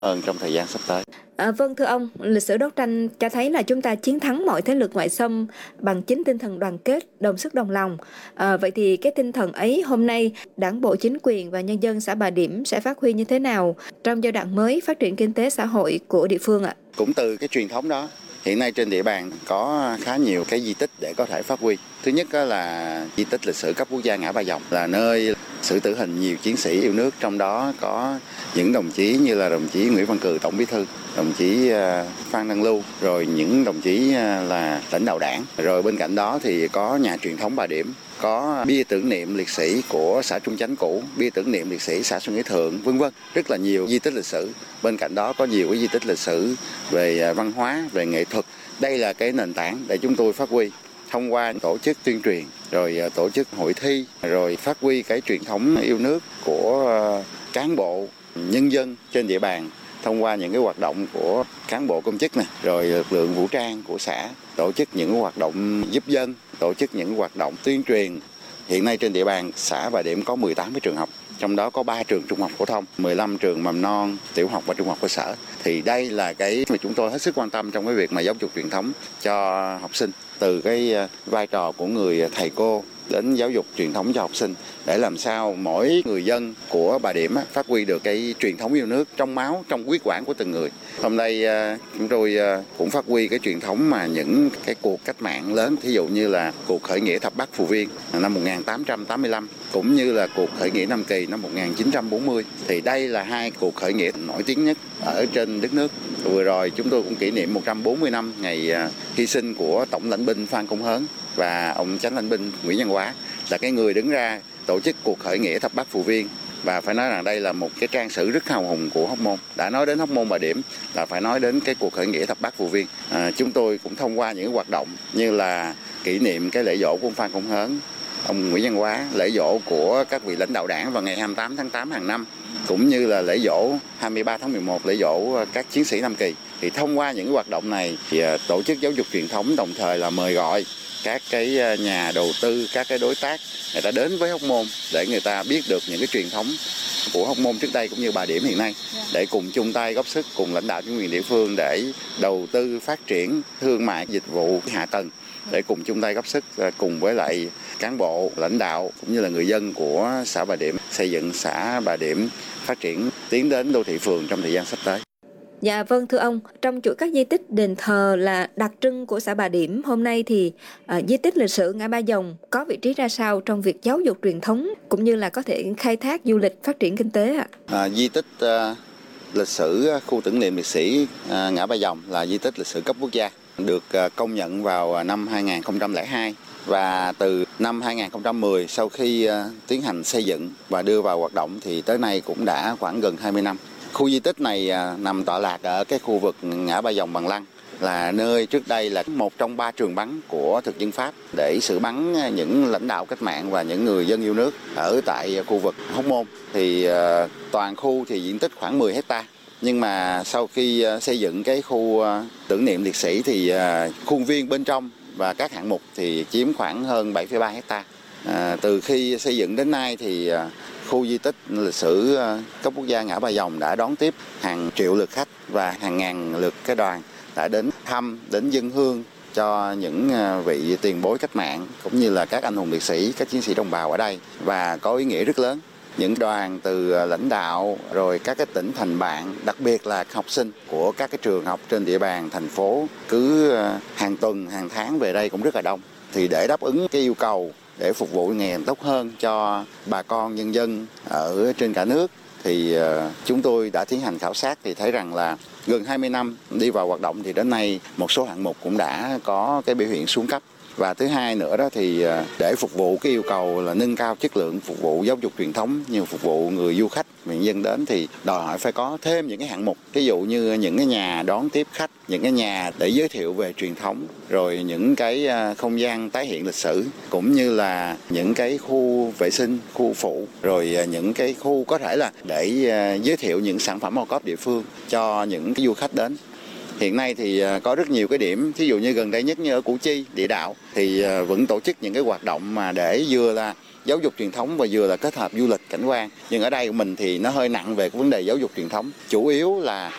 hơn trong thời gian sắp tới. Vâng, thưa ông, lịch sử đấu tranh cho thấy là chúng ta chiến thắng mọi thế lực ngoại xâm bằng chính tinh thần đoàn kết, đồng sức đồng lòng. Vậy thì cái tinh thần ấy hôm nay Đảng bộ, chính quyền và nhân dân xã Bà Điểm sẽ phát huy như thế nào trong giai đoạn mới phát triển kinh tế xã hội của địa phương ạ? Cũng từ cái truyền thống đó, hiện nay trên địa bàn có khá nhiều cái di tích để có thể phát huy. Thứ nhất là di tích lịch sử cấp quốc gia Ngã Ba Vòng, là nơi xử tử hình nhiều chiến sĩ yêu nước, trong đó có những đồng chí như là đồng chí Nguyễn Văn Cừ, Tổng Bí thư, đồng chí Phan Đăng Lưu, rồi những đồng chí là lãnh đạo đảng. Rồi bên cạnh đó thì có nhà truyền thống Bà Điểm, có bia tưởng niệm liệt sĩ của xã Trung Chánh cũ, bia tưởng niệm liệt sĩ xã Xuân Nghĩa Thượng, vân vân, rất là nhiều di tích lịch sử. Bên cạnh đó có nhiều cái di tích lịch sử về văn hóa, về nghệ thuật. Đây là cái nền tảng để chúng tôi phát huy thông qua tổ chức tuyên truyền, rồi tổ chức hội thi, rồi phát huy cái truyền thống yêu nước của cán bộ, nhân dân trên địa bàn thông qua những cái hoạt động của cán bộ công chức này, rồi lực lượng vũ trang của xã, tổ chức những hoạt động giúp dân, tổ chức những hoạt động tuyên truyền. Hiện nay trên địa bàn xã Bà Điểm có 18 cái trường học, trong đó có 3 trường trung học phổ thông, 15 trường mầm non, tiểu học và trung học cơ sở. Thì đây là cái mà chúng tôi hết sức quan tâm trong cái việc mà giáo dục truyền thống cho học sinh, từ cái vai trò của người thầy cô đến giáo dục truyền thống cho học sinh, để làm sao mỗi người dân của Bà Điểm phát huy được cái truyền thống yêu nước trong máu, trong huyết quản của từng người. Hôm nay chúng tôi cũng phát huy cái truyền thống mà những cái cuộc cách mạng lớn, thí dụ như là cuộc khởi nghĩa Thập Bắc Phù Viên năm 1885, cũng như là cuộc khởi nghĩa Nam Kỳ năm 1940. Thì đây là hai cuộc khởi nghĩa nổi tiếng nhất ở trên đất nước. Vừa rồi chúng tôi cũng kỷ niệm 140 năm ngày hy sinh của Tổng lãnh binh Phan Công Hớn và ông Chánh lãnh binh Nguyễn Văn Quá, là cái người đứng ra tổ chức cuộc khởi nghĩa Thập Bắc Phù Viên. Và phải nói rằng đây là một cái trang sử rất hào hùng của Hóc Môn. Đã nói đến Hóc Môn Bà Điểm là phải nói đến cái cuộc khởi nghĩa Thập Bắc Phù Viên. Chúng tôi cũng thông qua những hoạt động như là kỷ niệm cái lễ giỗ của ông Phan Công Hớn, ông Nguyễn Văn Quá, lễ giỗ của các vị lãnh đạo đảng vào ngày 28 tháng 8 hàng năm, cũng như là lễ giỗ 23 tháng 11, lễ giỗ các chiến sĩ Nam Kỳ. Thì thông qua những hoạt động này thì tổ chức giáo dục truyền thống, đồng thời là mời gọi các cái nhà đầu tư, các cái đối tác người ta đến với Hóc Môn để người ta biết được những cái truyền thống của Hóc Môn trước đây cũng như Bà Điểm hiện nay, để cùng chung tay góp sức cùng lãnh đạo chính quyền địa phương để đầu tư phát triển thương mại, dịch vụ, hạ tầng, để cùng chung tay góp sức cùng với lại cán bộ, lãnh đạo cũng như là người dân của xã Bà Điểm xây dựng xã Bà Điểm phát triển tiến đến đô thị phường trong thời gian sắp tới. Dạ vâng, thưa ông, trong chuỗi các di tích đền thờ là đặc trưng của xã Bà Điểm hôm nay thì di tích lịch sử Ngã Ba Vòng có vị trí ra sao trong việc giáo dục truyền thống cũng như là có thể khai thác du lịch phát triển kinh tế ạ? Di tích lịch sử khu tưởng niệm liệt sĩ Ngã Ba Vòng là di tích lịch sử cấp quốc gia, được công nhận vào năm 2002. Và từ năm 2010, sau khi tiến hành xây dựng và đưa vào hoạt động thì tới nay cũng đã khoảng gần 20 năm. Khu di tích này nằm tọa lạc ở cái khu vực Ngã Ba Vòng Bằng Lăng, là nơi trước đây là một trong 3 trường bắn của thực dân Pháp để xử bắn những lãnh đạo cách mạng và những người dân yêu nước ở tại khu vực Hóc Môn. Thì toàn khu thì diện tích khoảng 10 hectare. Nhưng mà sau khi xây dựng cái khu tưởng niệm liệt sĩ thì khuôn viên bên trong và các hạng mục thì chiếm khoảng hơn 7,3 hectare. Từ khi xây dựng đến nay thì khu di tích lịch sử cấp quốc gia Ngã Ba Vòng đã đón tiếp hàng triệu lượt khách và hàng ngàn lượt cái đoàn đã đến thăm, đến dâng hương cho những vị tiền bối cách mạng cũng như là các anh hùng liệt sĩ, các chiến sĩ đồng bào ở đây, và có ý nghĩa rất lớn. Những đoàn từ lãnh đạo rồi các cái tỉnh thành bạn, đặc biệt là học sinh của các cái trường học trên địa bàn thành phố cứ hàng tuần, hàng tháng về đây cũng rất là đông. Thì để đáp ứng cái yêu cầu để phục vụ ngày tốt hơn cho bà con nhân dân ở trên cả nước thì chúng tôi đã tiến hành khảo sát thì thấy rằng là gần 20 năm đi vào hoạt động thì đến nay một số hạng mục cũng đã có cái biểu hiện xuống cấp. Và thứ hai nữa đó thì để phục vụ cái yêu cầu là nâng cao chất lượng phục vụ giáo dục truyền thống như phục vụ người du khách, người dân đến thì đòi hỏi phải có thêm những cái hạng mục, ví dụ như những cái nhà đón tiếp khách, những cái nhà để giới thiệu về truyền thống, rồi những cái không gian tái hiện lịch sử, cũng như là những cái khu vệ sinh, khu phụ, rồi những cái khu có thể là để giới thiệu những sản phẩm ô cốp địa phương cho những cái du khách đến. Hiện nay thì có rất nhiều cái điểm, ví dụ như gần đây nhất như ở Củ Chi, Địa Đạo thì vẫn tổ chức những cái hoạt động mà để vừa là giáo dục truyền thống và vừa là kết hợp du lịch cảnh quan. Nhưng ở đây của mình thì nó hơi nặng về cái vấn đề giáo dục truyền thống. Chủ yếu là